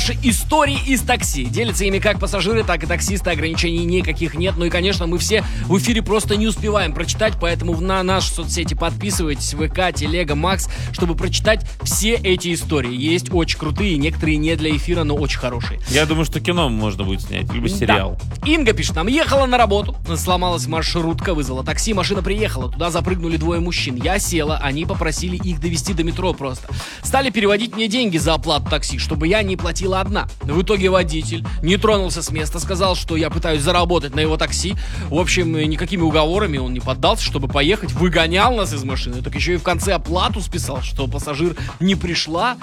Истории из такси. Делятся ими как пассажиры, так и таксисты. Ограничений никаких нет. Ну и, конечно, мы все в эфире просто не успеваем прочитать, поэтому на наши соцсети подписывайтесь, ВК, Телега, Макс, чтобы прочитать все эти истории. Есть очень крутые, некоторые не для эфира, но очень хорошие. Я думаю, что кино можно будет снять, либо сериал. Да. Инга пишет нам: ехала на работу, сломалась маршрутка, вызвала такси, машина приехала, туда запрыгнули двое мужчин. Я села, они попросили их довезти до метро просто. Стали переводить мне деньги за оплату такси, чтобы я не платила одна. В итоге водитель не тронулся с места, сказал, что я пытаюсь заработать на его такси. В общем, никакими уговорами он не поддался, чтобы поехать, выгонял нас из машины. Так еще и в конце оплату списал, что пассажир не пришла,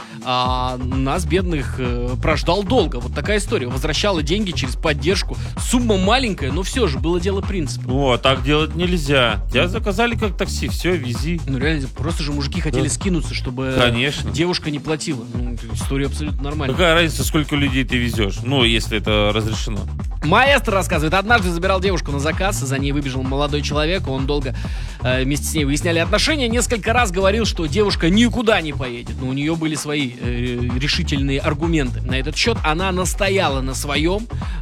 а нас, бедных, прождал долго. Вот такая история. Возвращала деньги через поддержку. Сумма маленькая, но все же было дело принципа. О, так делать нельзя. Тебя заказали как такси, все, вези. Ну реально, просто же мужики хотели скинуться, чтобы Конечно. девушка не платила. Ну, история абсолютно нормальная. Какая разница, сколько людей ты везешь? Ну, если это разрешено. Маэстро рассказывает: однажды забирал девушку на заказ, за ней выбежал молодой человек, он долго вместе с ней выясняли отношения, несколько раз говорил, что девушка никуда не поедет, но у нее были свои решительные аргументы на этот счет, она настояла на своем,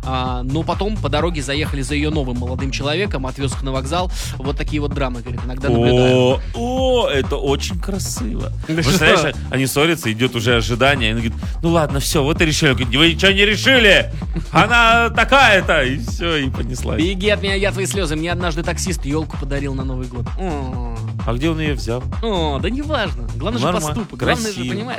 но потом по дороге заехали за ее новым молодым человеком, отвез их на вокзал. Вот такие вот драмы, говорит, иногда наблюдаю. О, это очень красиво. Представляешь, они ссорятся, идет уже ожидание, и он говорит: ну ладно, все, вот и решили. Он говорит: вы ничего не решили, она такая-то, и все, и понеслась. Беги от меня, я твои слезы. Мне однажды таксист елку подарил на Новый год. А где он ее взял? Да неважно. Главное же поступок. Главное же, понимаешь.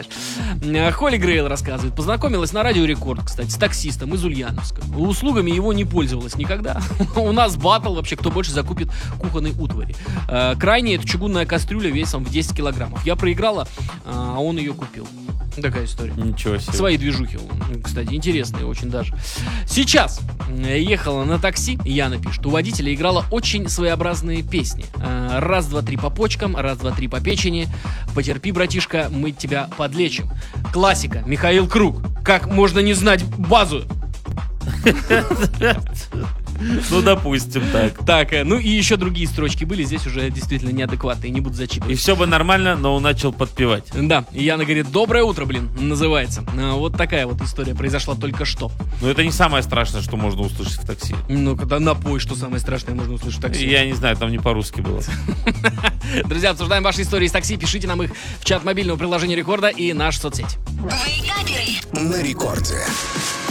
Холли Грейл рассказывает: познакомилась на Радио Рекорд, кстати, с таксистом из Ульяновска. Услугами его не пользовалась никогда. У нас баттл вообще, кто больше закупит кухонной утвари. Крайне это чугунная кастрюля весом в 10 килограммов. Я проиграла, а он ее купил. Такая история. Ничего себе. Свои движухи, кстати, интересные очень даже. Сейчас ехала на такси, Яна пишет, у водителя играла очень своеобразные песни. Раз, два, три по почкам, раз, два, три по печени. Потерпи, братишка, мы тебя подлечим. Классика, Михаил Круг. Как можно не знать базу? Ну, допустим, так. Так, ну и еще другие строчки были, здесь уже действительно неадекватные, не буду зачитывать. И все бы нормально, но он начал подпевать. Да, и Яна говорит: доброе утро, называется. Вот такая вот история произошла только что. Но это не самое страшное, что можно услышать в такси. Ну, когда напой, что самое страшное можно услышать в такси. Я не знаю, там не по-русски было. Друзья, обсуждаем ваши истории из такси, пишите нам их в чат мобильного приложения Рекорда и нашу соцсеть. На Рекорде.